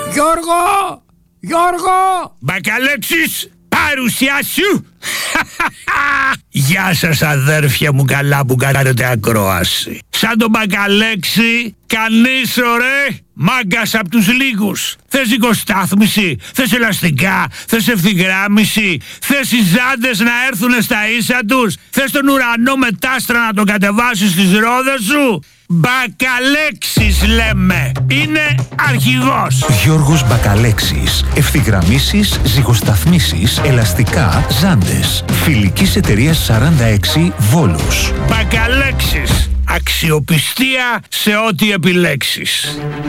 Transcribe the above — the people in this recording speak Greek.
Γιώργο! Μπακαλέξης, παρουσιά σου! Γεια σας αδέρφια μου, καλά που κάνετε ακρόαση. Σαν τον Μπακαλέξη, κανείς ρε, μάγκας απ' τους λίγους. Θες οικοστάθμιση, θες ελαστικά, θες ευθυγράμμιση, θες οι ζάντες να έρθουνε στα ίσα τους, θες τον ουρανό με τάστρα να τον κατεβάσεις στις ρόδες σου. Μπακαλέξης λέμε, είναι αρχηγός. Γιώργος Μπακαλέξης. Ευθυγραμμίσεις, ζυγοσταθμίσεις, ελαστικά, ζάντες. Φιλικής εταιρείας 46 Βόλος. Μπακαλέξης, αξιοπιστία σε ό,τι επιλέξεις.